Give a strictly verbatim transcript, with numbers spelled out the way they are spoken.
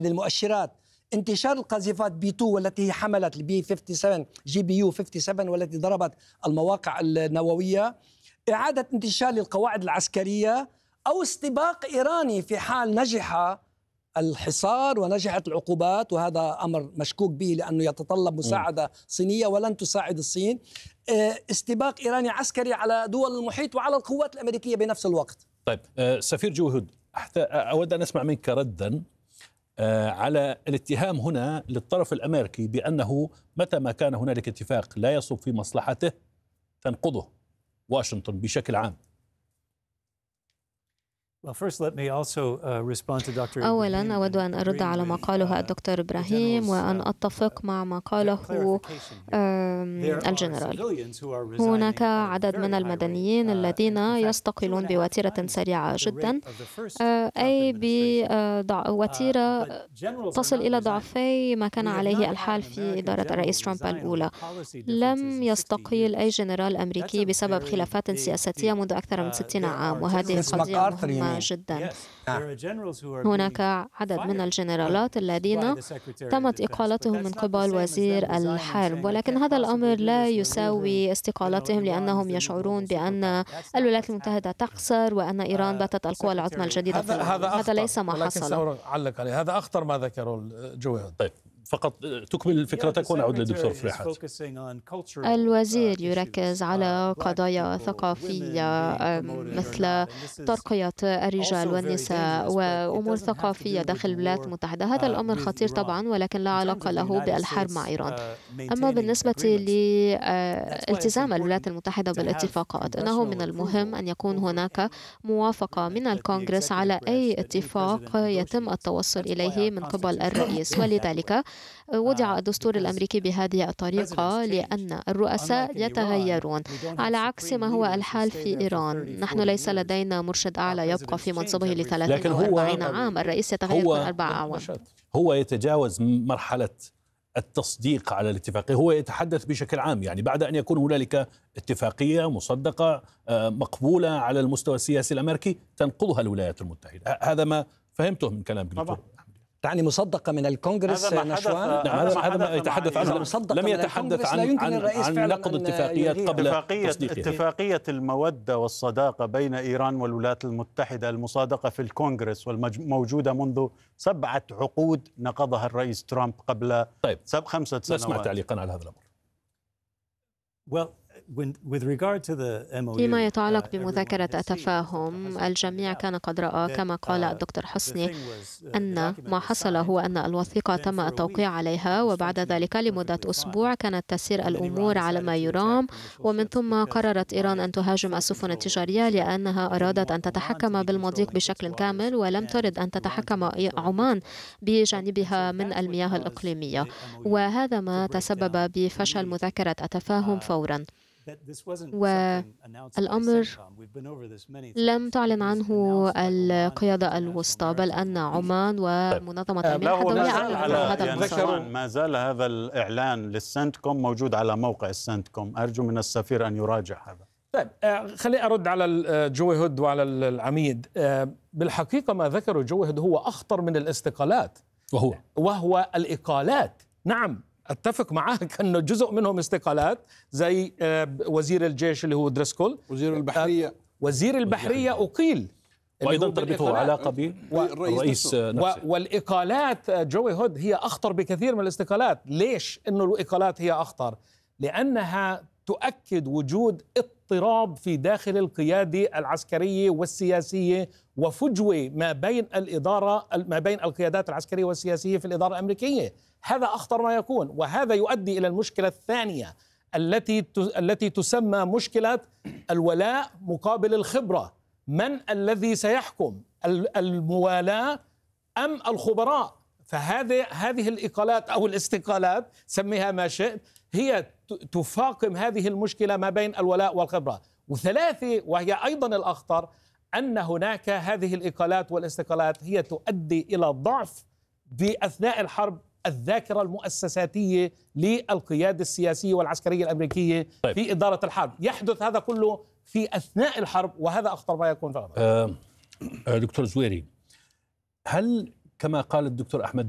المؤشرات انتشار القاذفات بي اثنين والتي هي حملت البي سبعة وخمسين جي بي يو سبعة وخمسين والتي ضربت المواقع النووية، إعادة انتشار للقواعد العسكرية، أو استباق إيراني في حال نجح الحصار ونجحت العقوبات، وهذا أمر مشكوك به لأنه يتطلب مساعدة صينية ولن تساعد الصين. استباق إيراني عسكري على دول المحيط وعلى القوات الأمريكية بنفس الوقت. طيب سفير جوهد، أود أن أسمع منك ردا على الاتهام هنا للطرف الأمريكي بأنه متى ما كان هنالك اتفاق لا يصب في مصلحته تنقضه واشنطن بشكل عام. أولا أود أن أرد على ما قاله الدكتور إبراهيم وأن أتفق مع ما قاله الجنرال. هناك عدد من المدنيين الذين يستقلون بوتيرة سريعة جدا، أي بوتيرة تصل إلى ضعفي ما كان عليه الحال في إدارة الرئيس ترامب الأولى. لم يستقيل أي جنرال أمريكي بسبب خلافات سياسية منذ أكثر من ستين عام، وهذه قضية مهمة جدا. هناك عدد من الجنرالات الذين تمت إقالتهم من قبل وزير الحرب، ولكن هذا الأمر لا يساوي استقالتهم، لأنهم يشعرون بأن الولايات المتحدة تخسر وأن إيران باتت القوى العظمى الجديدة في العالم. هذا ليس ما حصل. سأعلق عليه، هذا أخطر ما ذكره جوهد. طيب فقط تكمل فكرتك ونعود للدكتور فريحات. الوزير يركز على قضايا ثقافية مثل ترقية الرجال والنساء وأمور ثقافية داخل الولايات المتحدة. هذا الأمر خطير طبعا، ولكن لا علاقة له بالحرب مع إيران. أما بالنسبة لالتزام الولايات المتحدة بالاتفاقات، إنه من المهم أن يكون هناك موافقة من الكونغرس على أي اتفاق يتم التوصل إليه من قبل الرئيس، ولذلك وضع الدستور الأمريكي بهذه الطريقة لأن الرؤساء يتغيرون على عكس ما هو الحال في إيران. نحن ليس لدينا مرشد أعلى يبقى في منصبه لثلاثين أو أربعين عام، الرئيس يتغير كل أربع أعوام. هو يتجاوز مرحلة التصديق على الاتفاقية، هو يتحدث بشكل عام، يعني بعد أن يكون هنالك اتفاقية مصدقة مقبولة على المستوى السياسي الأمريكي تنقضها الولايات المتحدة. هذا ما فهمته من كلام دكتور. تعني مصدقة من الكونغرس نشوان؟ هذا هذا ما يتحدث عنه. لم يتحدث عن عن, عن نقض اتفاقيات قبل تصديقها. اتفاقية المودة والصداقة بين إيران والولايات المتحدة المصادقة في الكونغرس والموجودة منذ سبعة عقود نقضها الرئيس ترامب قبل طيب. سب خمسة سنوات. نسمع تعليقا على هذا الأمر. well, فيما يتعلق بمذاكرة التفاهم، الجميع كان قد رأى كما قال الدكتور حسني أن ما حصل هو أن الوثيقة تم التوقيع عليها، وبعد ذلك لمدة أسبوع كانت تسير الأمور على ما يرام، ومن ثم قررت إيران أن تهاجم السفن التجارية لأنها أرادت أن تتحكم بالمضيق بشكل كامل، ولم ترد أن تتحكم عمان بجانبها من المياه الإقليمية، وهذا ما تسبب بفشل مذاكرة التفاهم فورا. والأمر لم تعلن عنه القيادة الوسطى، بل أن عمان ومنظمة المياه الدولية أعلنوا عن هذا المسار. ما زال هذا الإعلان للسنتكوم موجود على موقع السنتكوم، أرجو من السفير أن يراجع هذا. طيب خليني أرد على جوهد وعلى العميد. بالحقيقة ما ذكره جوهد هو أخطر من الاستقالات، وهو وهو الإقالات. نعم اتفق معك انه جزء منهم استقالات، زي وزير الجيش اللي هو دريسكول، وزير البحريه وزير البحريه اقيل، وايضا تربطه علاقه بالرئيس نفسه. والاقالات جوي هود هي اخطر بكثير من الاستقالات. ليش انه الاقالات هي اخطر؟ لانها تؤكد وجود اضطراب في داخل القياده العسكريه والسياسيه، وفجوه ما بين الاداره ما بين القيادات العسكريه والسياسيه في الاداره الامريكيه. هذا أخطر ما يكون، وهذا يؤدي إلى المشكلة الثانية التي التي تسمى مشكلة الولاء مقابل الخبرة. من الذي سيحكم، الموالاة أم الخبراء؟ فهذه هذه الإقالات أو الاستقالات، سميها ما شئت، هي تفاقم هذه المشكلة ما بين الولاء والخبرة. وثلاثة وهي أيضا الأخطر، أن هناك هذه الإقالات والاستقالات هي تؤدي إلى ضعف بأثناء الحرب الذاكرة المؤسساتية للقيادة السياسية والعسكرية الأمريكية. طيب. في إدارة الحرب يحدث هذا كله في أثناء الحرب، وهذا أخطر ما يكون فعلا. أه دكتور زويري، هل كما قال الدكتور أحمد